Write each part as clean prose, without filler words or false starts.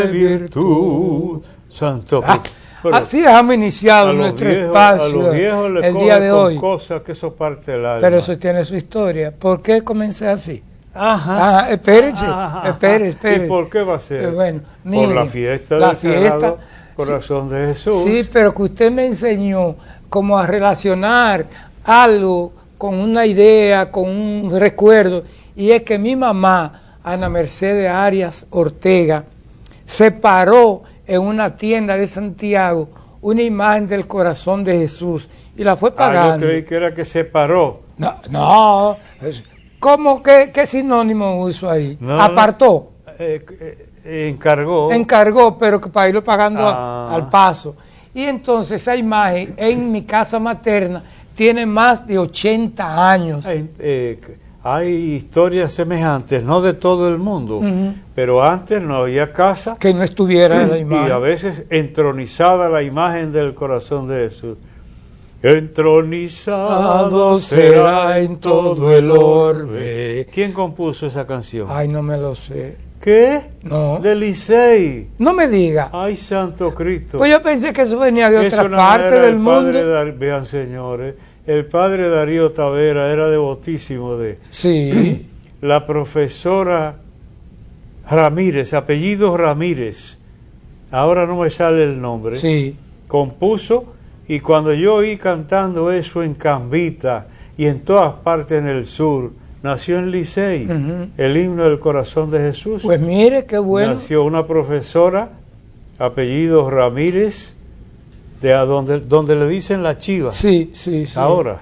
virtud. Santo Cristo. Así hemos iniciado nuestro espacio a los viejos les el día de hoy. Cosas que eso parte del alma. Pero eso tiene su historia. ¿Por qué comencé así? Ajá. Espérese. ¿Y por qué va a ser? Bueno, por la fiesta del Sagrado Corazón de Jesús. Sí, pero que usted me enseñó cómo a relacionar algo con una idea, con un recuerdo, y es que mi mamá, Ana Mercedes Arias Ortega, se paró en una tienda de Santiago una imagen del Corazón de Jesús y la fue pagando. Yo creí que era que se paró. No, ¿cómo qué sinónimo uso ahí? No, apartó. Encargó, pero que para irlo pagando al paso. Y entonces esa imagen en mi casa materna tiene más de 80 años. Hay historias semejantes, no de todo el mundo, pero antes no había casa que no estuviera la imagen. Y a veces entronizada la imagen del Corazón de Jesús. Entronizado será en todo el orbe. ¿Quién compuso esa canción? Ay, no me lo sé. ¿Qué? No. De Licey. No me diga. Ay, Santo Cristo. Pues yo pensé que eso venía de otra parte del mundo. Vean, señores, el padre Darío Tavera era devotísimo de... Sí. La profesora Ramírez, apellido Ramírez, ahora no me sale el nombre. Sí. Compuso, y cuando yo oí cantando eso en Cambita y en todas partes en el sur, nació en Licey, el himno del Corazón de Jesús. Pues mire, qué bueno. Nació una profesora, apellido Ramírez, de donde le dicen la Chiva. Sí. Ahora,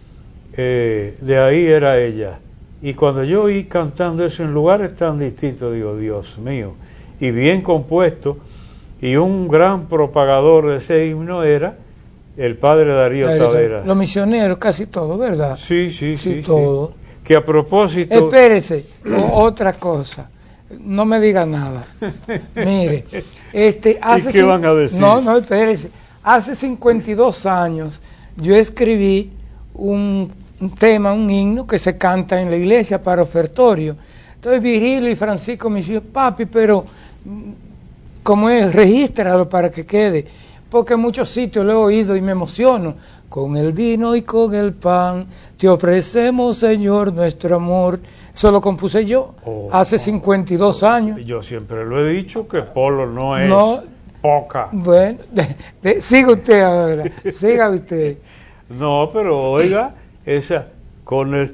de ahí era ella. Y cuando yo oí cantando eso en lugares tan distintos, digo, Dios mío, y bien compuesto, y un gran propagador de ese himno era el padre Darío Tavera. Los misioneros, casi todo, ¿verdad? Sí. Todo. Que a propósito... Espérese, otra cosa, no me diga nada. Mire, ¿Y qué van a decir? No, espérese. Hace 52 años yo escribí un tema, un himno que se canta en la iglesia para ofertorio. Entonces Virgilio y Francisco me dijeron, papi, pero ¿cómo es? Regístralo para que quede. Porque en muchos sitios lo he oído y me emociono. Con el vino y con el pan te ofrecemos, Señor, nuestro amor. Eso lo compuse yo hace 52 años. Yo siempre lo he dicho que Polo no es poca. Bueno, siga usted ahora, siga usted. No, pero oiga, esa, con el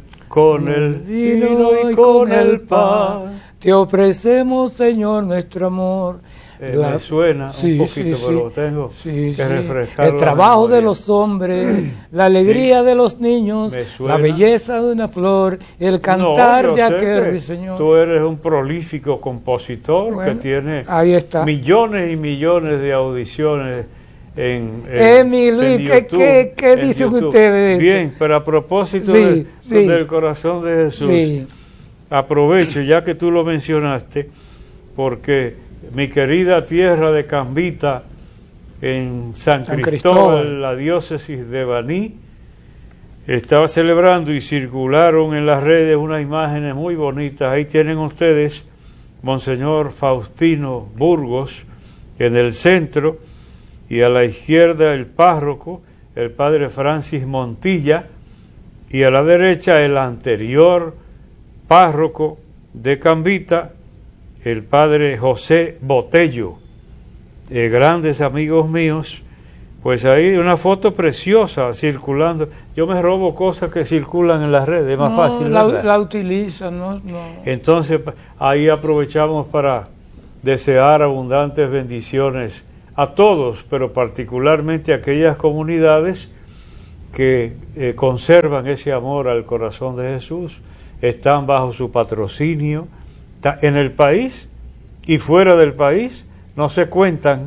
vino y con el pan. Te ofrecemos, Señor, nuestro amor. Me suena un poquito, pero tengo que refrescar. El trabajo de los hombres, la alegría de los niños, la belleza de una flor, el cantar de aquel ruiseñor. Tú eres un prolífico compositor que tiene millones y millones de audiciones en Luis, YouTube, ¿qué dicen ustedes? Bien, pero a propósito del Corazón de Jesús, aprovecho ya que tú lo mencionaste, porque mi querida tierra de Cambita, en San Cristóbal, la diócesis de Baní, estaba celebrando y circularon en las redes unas imágenes muy bonitas. Ahí tienen ustedes Monseñor Faustino Burgos en el centro, y a la izquierda el párroco, el padre Francis Montilla, y a la derecha el anterior párroco de Cambita, el padre José Botello, grandes amigos míos. Pues ahí una foto preciosa circulando. Yo me robo cosas que circulan en las redes, es más fácil, ¿verdad? La utiliza, no. Entonces ahí aprovechamos para desear abundantes bendiciones a todos, pero particularmente a aquellas comunidades que conservan ese amor al Corazón de Jesús, están bajo su patrocinio. En el país y fuera del país no se cuentan.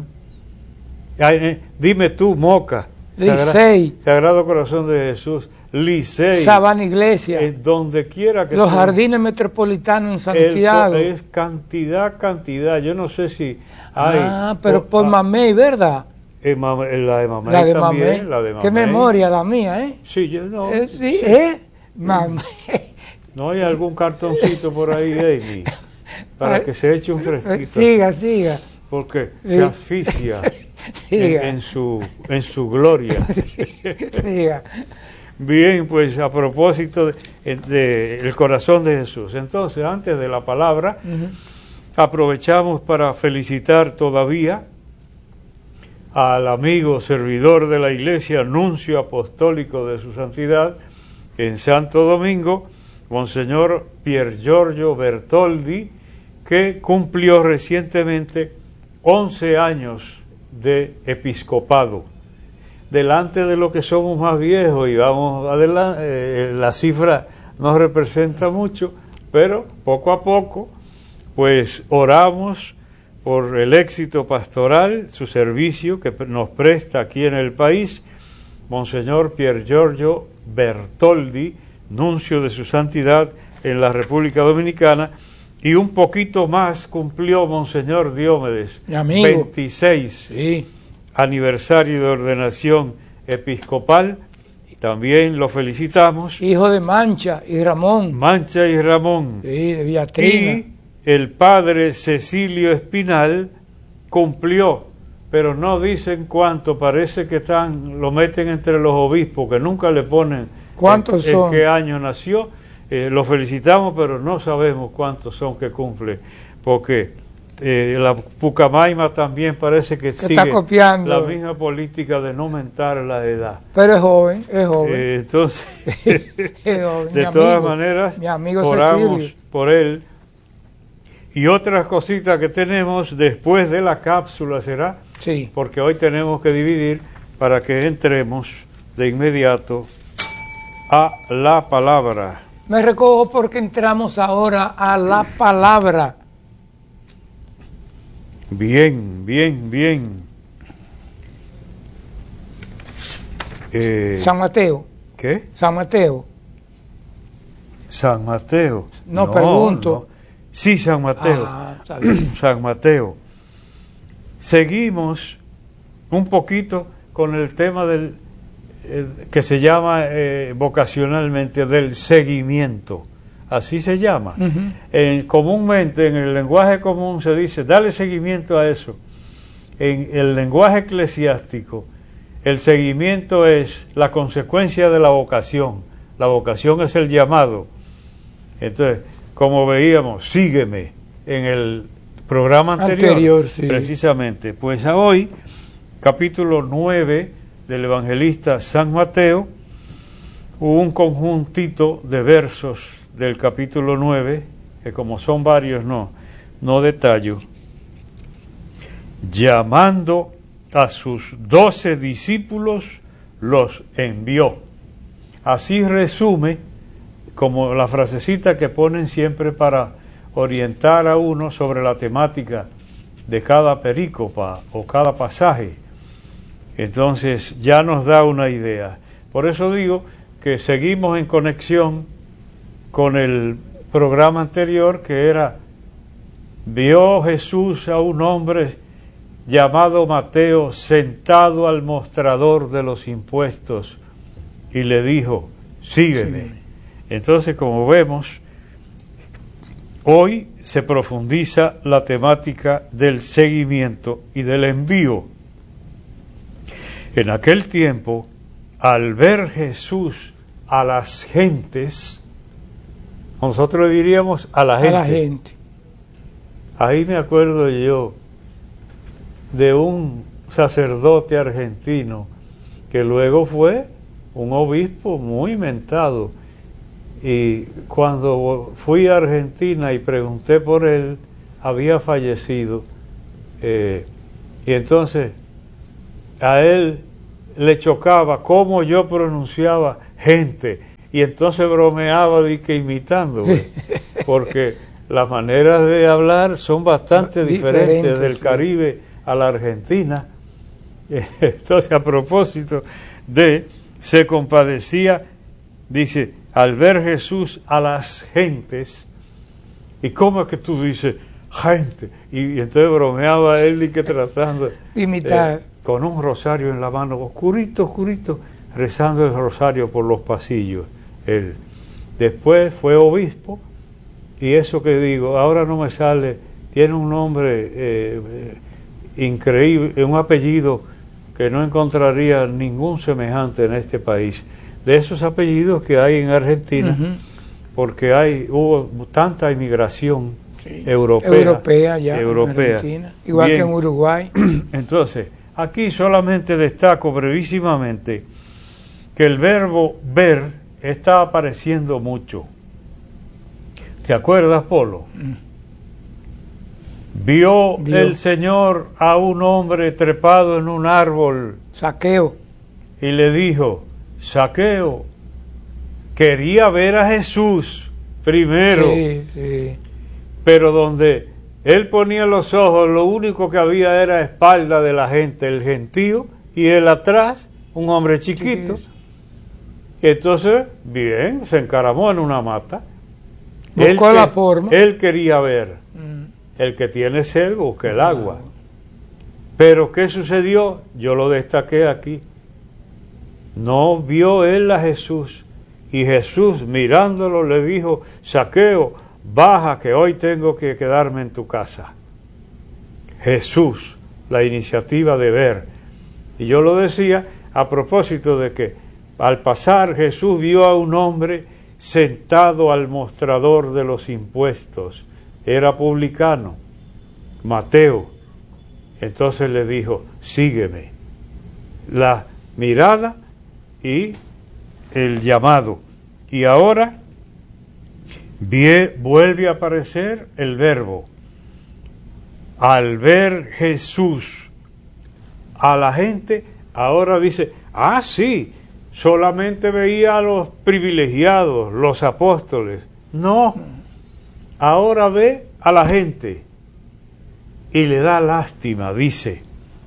Dime tú, Moca, Licey, Sagrado Corazón de Jesús, Licey, Sabana Iglesia, donde quiera que los jardines metropolitanos en Santiago. Es cantidad. Yo no sé si hay. Pero por Mamey, ¿verdad? La de Mamey también. La de Mamey. Qué memoria la mía, ¿eh? Sí, yo no. Mamey. ¿No hay algún cartoncito por ahí, Amy? Para que se eche un fresquito. Siga. porque se asfixia en su gloria. Bien, pues a propósito del corazón de Jesús. Entonces, antes de la palabra, aprovechamos para felicitar todavía al amigo servidor de la Iglesia, nuncio apostólico de su santidad en Santo Domingo, Monseñor Pier Giorgio Bertoldi, que cumplió recientemente 11 años de episcopado. Delante de lo que somos más viejos y vamos adelante, la cifra no representa mucho, pero poco a poco, pues oramos por el éxito pastoral, su servicio que nos presta aquí en el país, Monseñor Pier Giorgio Bertoldi, nuncio de su santidad en la República Dominicana, y un poquito más cumplió Monseñor Diomedes, 26 aniversario de ordenación episcopal. También lo felicitamos. Hijo de Mancha y Ramón. Mancha y Ramón. Sí, de Beatriz. Y el padre Cecilio Espinal cumplió, pero no dicen cuánto, parece que lo meten entre los obispos, que nunca le ponen ¿cuántos son? En qué año nació. Lo felicitamos, pero no sabemos cuántos son que cumple, porque la Pucamaima también parece que sigue está copiando la misma política de no aumentar la edad. Pero es joven, entonces, es joven. De todas maneras, oramos Cecilio por él. Y otras cositas que tenemos después de la cápsula será, sí, porque hoy tenemos que dividir para que entremos de inmediato a la palabra. Me recojo porque entramos ahora a la palabra. Bien. San Mateo. ¿Qué? San Mateo. San Mateo. No, pregunto. No. Sí, San Mateo. San Mateo. Seguimos un poquito con el tema que se llama vocacionalmente del seguimiento, así se llama. Comúnmente en el lenguaje común se dice, dale seguimiento a eso. En el lenguaje eclesiástico, el seguimiento es la consecuencia de la vocación. La vocación es el llamado. Entonces, como veíamos, sígueme en el programa anterior sí. Precisamente, pues a hoy, capítulo 9 del evangelista San Mateo, un conjuntito de versos del capítulo 9, que como son varios no detallo. Llamando a sus 12 discípulos, los envió. Así resume, como la frasecita que ponen siempre para orientar a uno sobre la temática de cada perícopa o cada pasaje. Entonces ya nos da una idea. Por eso digo que seguimos en conexión con el programa anterior, que era: vio Jesús a un hombre llamado Mateo sentado al mostrador de los impuestos y le dijo, sígueme. Sí. Entonces, como vemos, hoy se profundiza la temática del seguimiento y del envío. En aquel tiempo, al ver Jesús a las gentes, nosotros diríamos a la gente. Ahí me acuerdo yo de un sacerdote argentino que luego fue un obispo muy mentado, y cuando fui a Argentina y pregunté por él, había fallecido, y entonces a él le chocaba cómo yo pronunciaba gente, y entonces bromeaba de que imitándome, porque las maneras de hablar son bastante diferentes del Caribe a la Argentina. Entonces, a propósito de se compadecía, dice, al ver Jesús a las gentes, ¿y cómo es que tú dices gente? Y entonces bromeaba él y que tratando de imitar, con un rosario en la mano, oscurito, rezando el rosario por los pasillos. Él después fue obispo, y eso que digo, ahora no me sale, tiene un nombre increíble, un apellido que no encontraría ningún semejante en este país. De esos apellidos que hay en Argentina, porque hubo tanta inmigración europea ya en Argentina, igual que en Uruguay. Entonces, aquí solamente destaco brevísimamente que el verbo ver está apareciendo mucho. ¿Te acuerdas, Polo? Vio el Señor a un hombre trepado en un árbol. Zaqueo. Y le dijo, Zaqueo, quería ver a Jesús primero. Sí. Pero donde él ponía los ojos, lo único que había era espalda de la gente, el gentío, y él atrás, un hombre chiquito. Entonces, bien, se encaramó en una mata. Buscó la forma. Él quería ver. El que tiene sed busca el agua. Pero ¿qué sucedió? Yo lo destaqué aquí. No vio él a Jesús. Y Jesús, mirándolo, le dijo, Zaqueo, baja, que hoy tengo que quedarme en tu casa. Jesús, la iniciativa de ver. Y yo lo decía a propósito de que al pasar Jesús vio a un hombre sentado al mostrador de los impuestos. Era publicano, Mateo. Entonces le dijo, sígueme. La mirada y el llamado. Y ahora vuelve a aparecer el verbo. Al ver Jesús a la gente, ahora dice, sí, solamente veía a los privilegiados, los apóstoles. No, ahora ve a la gente y le da lástima, dice,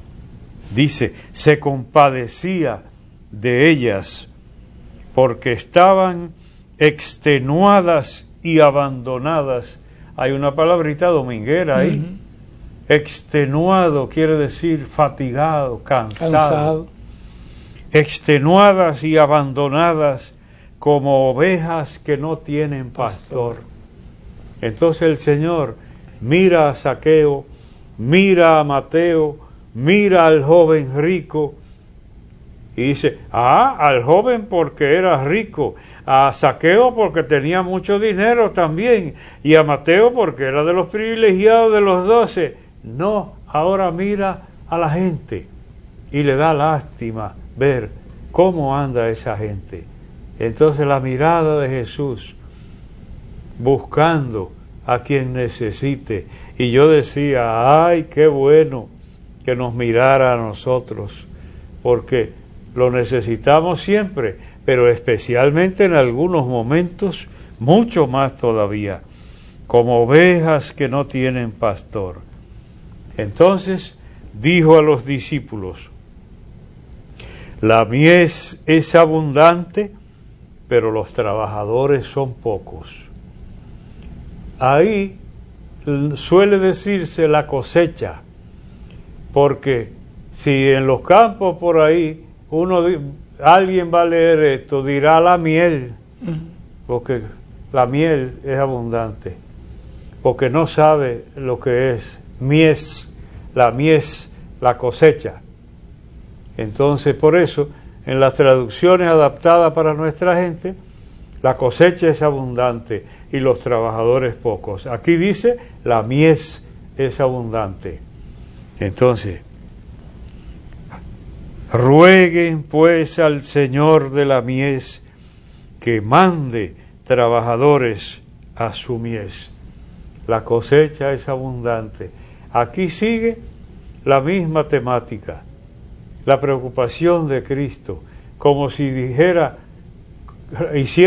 se compadecía de ellas porque estaban extenuadas y abandonadas. Hay una palabrita dominguera ahí. Extenuado quiere decir fatigado, cansado. Extenuadas y abandonadas como ovejas que no tienen pastor. Entonces el Señor mira a Zaqueo, mira a Mateo, mira al joven rico y dice, al joven porque era rico, a Zaqueo porque tenía mucho dinero también, y a Mateo porque era de los privilegiados de los 12. No, ahora mira a la gente y le da lástima ver cómo anda esa gente. Entonces la mirada de Jesús buscando a quien necesite. Y yo decía, ay, qué bueno que nos mirara a nosotros, porque lo necesitamos siempre, pero especialmente en algunos momentos, mucho más todavía, como ovejas que no tienen pastor. Entonces dijo a los discípulos, la mies es abundante, pero los trabajadores son pocos. Ahí suele decirse la cosecha, porque si en los campos por ahí alguien va a leer esto, dirá la miel, porque la miel es abundante, porque no sabe lo que es mies, la cosecha. Entonces, por eso, en las traducciones adaptadas para nuestra gente, la cosecha es abundante y los trabajadores pocos. Aquí dice, la mies es abundante. Entonces, rueguen pues al Señor de la mies que mande trabajadores a su mies. La cosecha es abundante. Aquí sigue la misma temática, la preocupación de Cristo, como si dijera, hiciera